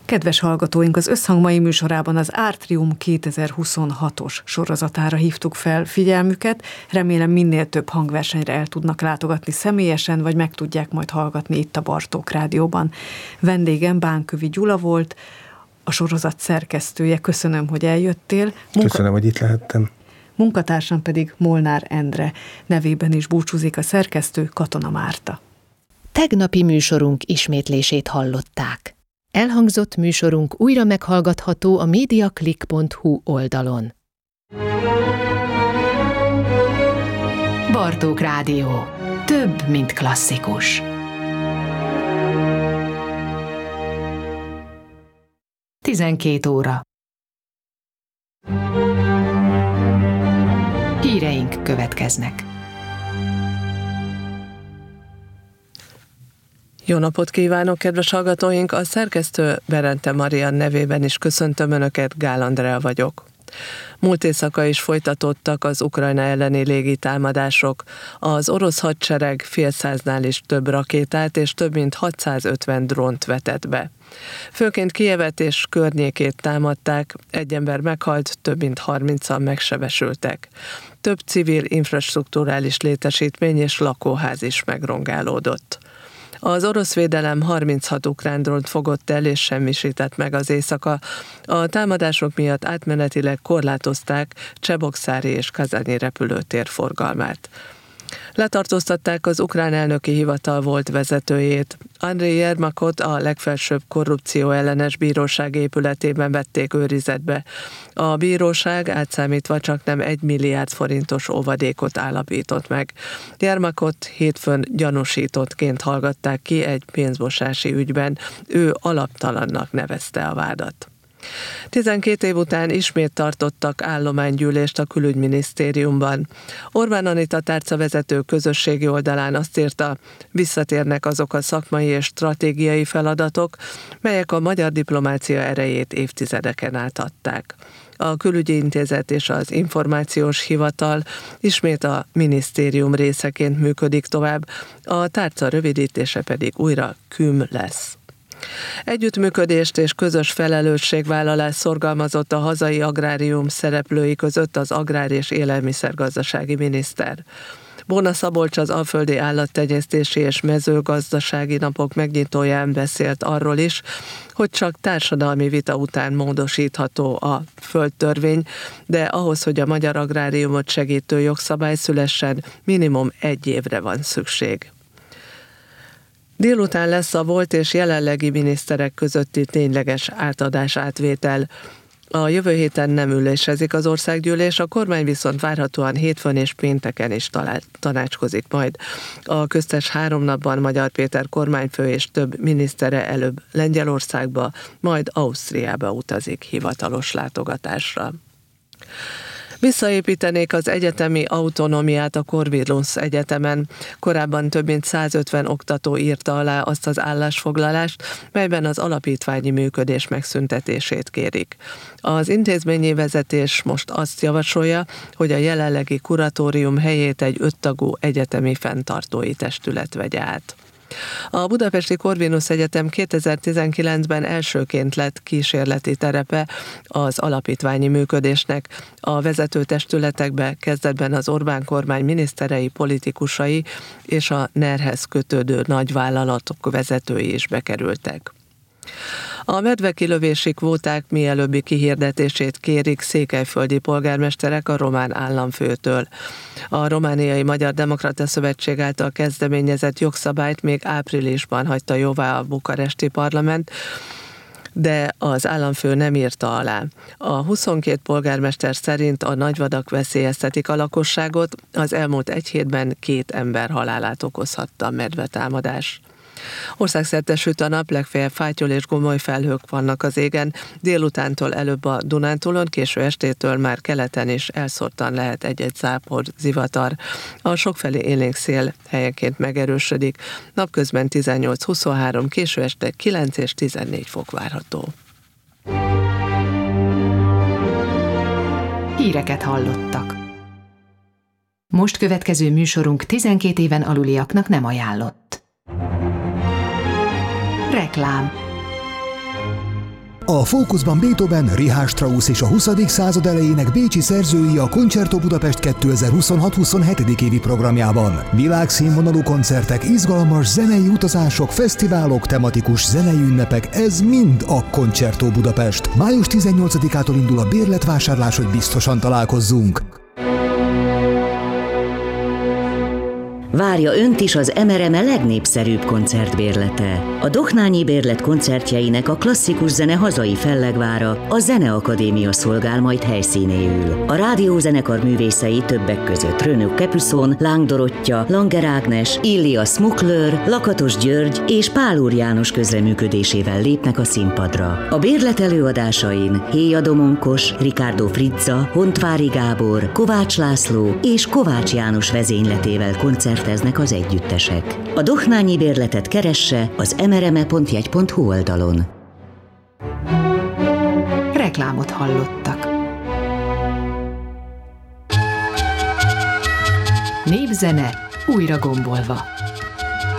Kedves hallgatóink, az Összhang mai műsorában az Ártrium 2026-os sorozatára hívtuk fel figyelmüket. Remélem minél több hangversenyre el tudnak látogatni személyesen, vagy meg tudják majd hallgatni itt a Bartók Rádióban. Vendégem Bánkövi Gyula volt, a sorozat szerkesztője. Köszönöm, hogy eljöttél. Köszönöm, hogy itt lehettem. Munkatársam pedig Molnár Endre. Nevében is búcsúzik a szerkesztő, Katona Márta. Tegnapi műsorunk ismétlését hallották. Elhangzott műsorunk újra meghallgatható a mediaclick.hu oldalon. Bartók Rádió. Több, mint klasszikus. Tizenkét óra. Híreink következnek. Jó napot kívánok, kedves hallgatóink! A szerkesztő Berente Marian nevében is köszöntöm Önöket, Gál Andrea vagyok. Múlt éjszaka is folytatódtak az Ukrajna elleni légitámadások. Az orosz hadsereg fél száznál is több rakétát és több mint 650 drónt vetett be. Főként Kijevet és környékét támadták, egy ember meghalt, több mint 30-an megsebesültek. Több civil infrastrukturális létesítmény és lakóház is megrongálódott. Az orosz védelem 36 ukrán drónt fogott el és semmisített meg az éjszaka. A támadások miatt átmenetileg korlátozták Csebokszári és Kazanyi repülőtér forgalmát. Letartóztatták az ukrán elnöki hivatal volt vezetőjét. Andrej Jermakot a legfelsőbb korrupció ellenes bíróság épületében vették őrizetbe. A bíróság átszámítva csaknem 1 milliárd forintos óvadékot állapított meg. Jermakot hétfőn gyanúsítottként hallgatták ki egy pénzmosási ügyben. Ő alaptalannak nevezte a vádat. 12 év után ismét tartottak állománygyűlést a külügyminisztériumban. Orbán Anita tárcavezető közösségi oldalán azt írta, visszatérnek azok a szakmai és stratégiai feladatok, melyek a magyar diplomácia erejét évtizedeken át adták. A Külügyi Intézet és az Információs Hivatal ismét a minisztérium részeként működik tovább, a tárca rövidítése pedig újra KÜM lesz. Együttműködést és közös felelősségvállalást szorgalmazott a hazai agrárium szereplői között az agrár- és élelmiszergazdasági miniszter. Bóna Szabolcs az Alföldi Állattenyésztési és Mezőgazdasági Napok megnyitóján beszélt arról is, hogy csak társadalmi vita után módosítható a földtörvény, de ahhoz, hogy a magyar agráriumot segítő jogszabály szülessen, minimum 1 évre van szükség. Délután lesz a volt és jelenlegi miniszterek közötti tényleges átadás-átvétel. A jövő héten nem ülésezik az országgyűlés, a kormány viszont várhatóan hétfőn és pénteken is tanácskozik majd. A köztes 3 napban Magyar Péter kormányfő és több minisztere előbb Lengyelországba, majd Ausztriába utazik hivatalos látogatásra. Visszaépítenék az egyetemi autonómiát a Corvinus Egyetemen. Korábban több mint 150 oktató írta alá azt az állásfoglalást, melyben az alapítványi működés megszüntetését kérik. Az intézményi vezetés most azt javasolja, hogy a jelenlegi kuratórium helyét egy 5 tagú egyetemi fenntartói testület vegye át. A Budapesti Corvinus Egyetem 2019-ben elsőként lett kísérleti terepe az alapítványi működésnek. A vezető testületekbe kezdetben az Orbán kormány miniszterei, politikusai és a NER-hez kötődő nagyvállalatok vezetői is bekerültek. A medvekilövési kvóták mielőbbi kihirdetését kérik székelyföldi polgármesterek a román államfőtől. A Romániai Magyar Demokrata Szövetség által kezdeményezett jogszabályt még áprilisban hagyta jóvá a bukaresti parlament, de az államfő nem írta alá. A 22 polgármester szerint a nagyvadak veszélyeztetik a lakosságot, az elmúlt 1 hétben 2 ember halálát okozhatta a medvetámadás. Országszerte süt a nap, legfeljebb fátyol és gomoly felhők vannak az égen, délutántól előbb a Dunántúlon, késő estétől már keleten is elszórtan lehet egy-egy zápor, zivatar. A sokfelé élénk szél helyenként megerősödik, napközben 18-23, késő este 9 és 14 fok várható. Híreket hallottak. Most következő műsorunk 12 éven aluliaknak nem ajánlott. Reklám. A fókuszban Beethoven, Richard Strauss és a 20. század elejének bécsi szerzői a Concerto Budapest 2026-27. évi programjában. Világszínvonalú koncertek, izgalmas zenei utazások, fesztiválok, tematikus zenei ünnepek, ez mind a Concerto Budapest. Május 18-ától indul a bérletvásárlás, hogy biztosan találkozzunk. Várja önt is az MRME legnépszerűbb koncertbérlete. A Dohnányi Bérlet koncertjeinek a klasszikus zene hazai fellegvára, a Zeneakadémia szolgál majd helyszínéül. A rádiózenekar művészei többek között Renaud Capuçon, Láng Dorottya, Langer Ágnes, Ilya Smukler, Lakatos György és Pál Úr János közreműködésével lépnek a színpadra. A bérlet előadásain Héja Domonkos, Ricardo Frizza, Hontvári Gábor, Kovács László és Kovács János vezényletével koncerteznek az együttesek. A Dohnányi Bérletet keresse az mrme.jegy.hu oldalon. Reklámot hallottak. Népzene újra gombolva.